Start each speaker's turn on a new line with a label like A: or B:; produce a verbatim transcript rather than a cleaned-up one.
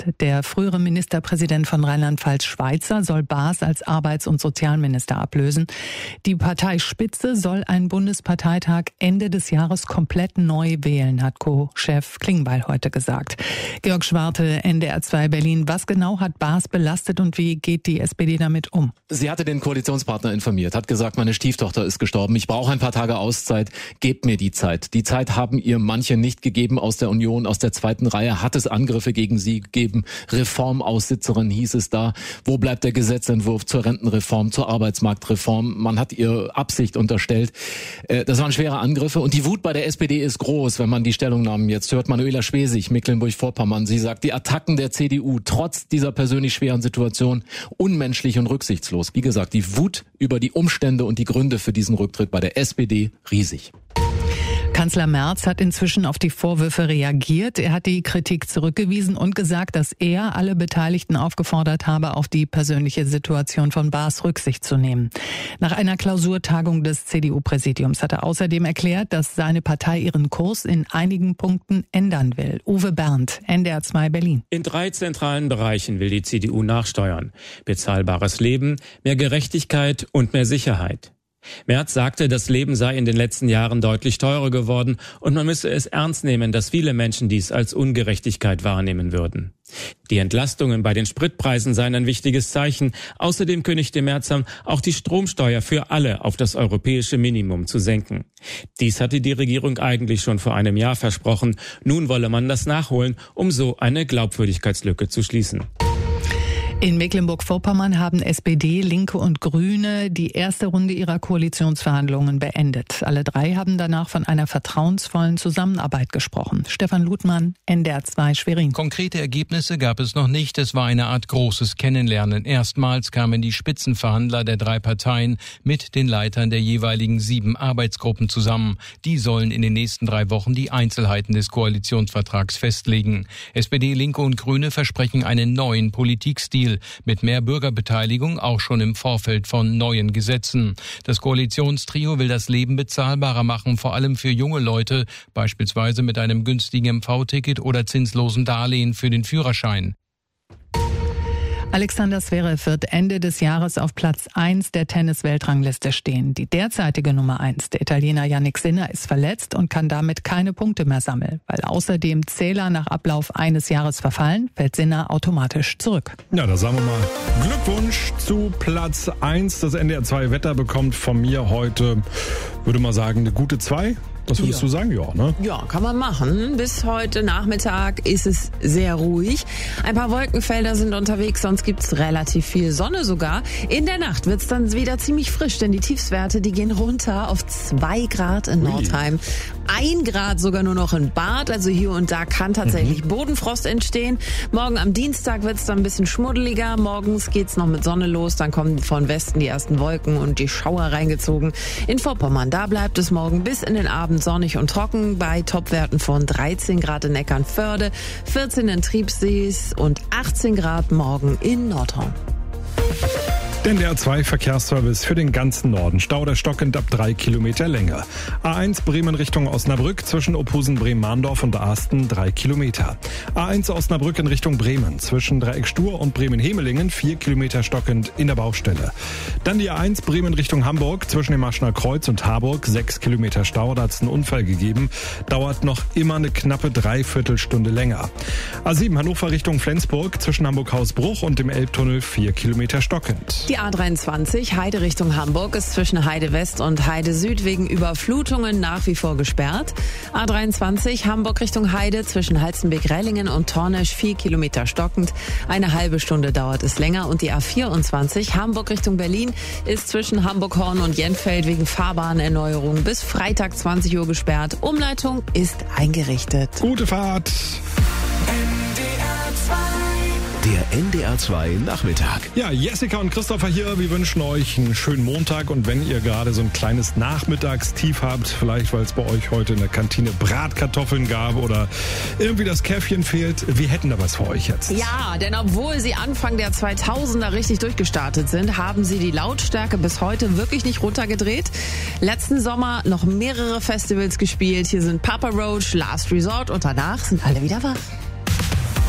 A: Der frühere Ministerpräsident von Rheinland-Pfalz, Schweizer, soll Baas als Arbeits- und Sozialminister ablösen. Die Parteispitze soll einen Bundesparteitag Ende des Jahres komplett neu wählen, hat Co-Chef Klingbeil heute gesagt. Georg Schwarte, N D R zwei Berlin. Was genau hat Baas belastet und wie geht die S P D damit um?
B: Sie hatte den Koalitionspartner informiert, hat gesagt, meine Stieftochter ist gestorben. Ich brauche ein paar Tage Auszeit. Gebt mir die Zeit. Die Zeit haben ihr manche nicht gegeben aus der Union, aus der zweiten Reihe. Hat es Angriffe gegen sie gegeben? Reformaussitzerin hieß es da. Wo bleibt der Gesetzentwurf zur Rentenreform, zur Arbeitsmarktreform? Man hat ihr Absicht unterstellt. Das waren schwere Angriffe und die Wut bei der S P D ist groß, wenn man die Stellungnahmen jetzt hört. Manuela Schwesig, Mecklenburg-Vorpommern, sie sagt, die Attacken der C D U trotz dieser persönlich schweren Situation unmenschlich und rücksichtslos. Wie gesagt, die Wut über die Umstände und die Gründe für diesen Rücktritt bei der S P D riesig.
A: Kanzler Merz hat inzwischen auf die Vorwürfe reagiert. Er hat die Kritik zurückgewiesen und gesagt, dass er alle Beteiligten aufgefordert habe, auf die persönliche Situation von Baas Rücksicht zu nehmen. Nach einer Klausurtagung des C D U-Präsidiums hat er außerdem erklärt, dass seine Partei ihren Kurs in einigen Punkten ändern will. Uwe Berndt, N D R zwei Berlin.
C: In drei zentralen Bereichen will die C D U nachsteuern. Bezahlbares Leben, mehr Gerechtigkeit und mehr Sicherheit. Merz sagte, das Leben sei in den letzten Jahren deutlich teurer geworden und man müsse es ernst nehmen, dass viele Menschen dies als Ungerechtigkeit wahrnehmen würden. Die Entlastungen bei den Spritpreisen seien ein wichtiges Zeichen. Außerdem kündigte Merz an, auch die Stromsteuer für alle auf das europäische Minimum zu senken. Dies hatte die Regierung eigentlich schon vor einem Jahr versprochen. Nun wolle man das nachholen, um so eine Glaubwürdigkeitslücke zu schließen.
A: In Mecklenburg-Vorpommern haben S P D, Linke und Grüne die erste Runde ihrer Koalitionsverhandlungen beendet. Alle drei haben danach von einer vertrauensvollen Zusammenarbeit gesprochen. Stefan Ludmann, N D R zwei Schwerin.
D: Konkrete Ergebnisse gab es noch nicht. Es war eine Art großes Kennenlernen. Erstmals kamen die Spitzenverhandler der drei Parteien mit den Leitern der jeweiligen sieben Arbeitsgruppen zusammen. Die sollen in den nächsten drei Wochen die Einzelheiten des Koalitionsvertrags festlegen. S P D, Linke und Grüne versprechen einen neuen Politikstil mit mehr Bürgerbeteiligung, auch schon im Vorfeld von neuen Gesetzen. Das Koalitionstrio will das Leben bezahlbarer machen, vor allem für junge Leute, beispielsweise mit einem günstigen M V-Ticket oder zinslosen Darlehen für den Führerschein.
A: Alexander Zverev wird Ende des Jahres auf Platz eins der Tennis-Weltrangliste stehen. Die derzeitige Nummer eins, der Italiener Jannik Sinner, ist verletzt und kann damit keine Punkte mehr sammeln. Weil außerdem Zähler nach Ablauf eines Jahres verfallen, fällt Sinner automatisch zurück.
E: Ja, da sagen wir mal Glückwunsch zu Platz eins. Das N D R zwei Wetter bekommt von mir heute, würde mal sagen, eine gute zwei. Was würdest ja. du sagen? Ja, ne?
F: Ja, kann man machen. Bis heute Nachmittag ist es sehr ruhig. Ein paar Wolkenfelder sind unterwegs, sonst gibt's relativ viel Sonne sogar. In der Nacht wird's dann wieder ziemlich frisch, denn die Tiefstwerte, die gehen runter auf zwei Grad in Nordheim. Ein Grad sogar nur noch in Bad, also hier und da kann tatsächlich mhm. Bodenfrost entstehen. Morgen am Dienstag wird's dann ein bisschen schmuddeliger. Morgens geht's noch mit Sonne los, dann kommen von Westen die ersten Wolken und die Schauer reingezogen. In Vorpommern, da bleibt es morgen bis in den Abend sonnig und trocken bei Topwerten von dreizehn Grad in Eckernförde, vierzehn in Triebsees und achtzehn Grad morgen in Nordhorn.
E: Der N D R zwei Verkehrsservice für den ganzen Norden. Stau der stockend ab drei Kilometer Länge. A eins Bremen Richtung Osnabrück zwischen Ophusen, Bremen-Mahndorf und Aasten drei Kilometer. A eins Osnabrück in Richtung Bremen zwischen Dreieck Stur und Bremen-Hemelingen vier Kilometer stockend in der Baustelle. Dann die A eins Bremen Richtung Hamburg zwischen dem Maschner Kreuz und Harburg sechs Kilometer Stau. Da hat es einen Unfall gegeben. Dauert noch immer eine knappe Dreiviertelstunde länger. A sieben Hannover Richtung Flensburg zwischen Hamburg-Hausbruch und dem Elbtunnel vier Kilometer stockend.
F: Die A dreiundzwanzig Heide Richtung Hamburg ist zwischen Heide West und Heide Süd wegen Überflutungen nach wie vor gesperrt. A dreiundzwanzig Hamburg Richtung Heide zwischen Halstenbek-Rellingen und Tornesch vier Kilometer stockend. Eine halbe Stunde dauert es länger. Und die A vierundzwanzig Hamburg Richtung Berlin ist zwischen Hamburg-Horn und Jenfeld wegen Fahrbahnerneuerung bis Freitag zwanzig Uhr gesperrt. Umleitung ist eingerichtet.
E: Gute Fahrt!
G: Der N D R zwei Nachmittag.
E: Ja, Jessica und Christopher hier. Wir wünschen euch einen schönen Montag. Und wenn ihr gerade so ein kleines Nachmittagstief habt, vielleicht weil es bei euch heute in der Kantine Bratkartoffeln gab oder irgendwie das Käffchen fehlt, wir hätten da was für euch jetzt.
F: Ja, denn obwohl sie Anfang der zweitausender richtig durchgestartet sind, haben sie die Lautstärke bis heute wirklich nicht runtergedreht. Letzten Sommer noch mehrere Festivals gespielt. Hier sind Papa Roach, Last Resort und danach sind alle wieder wach.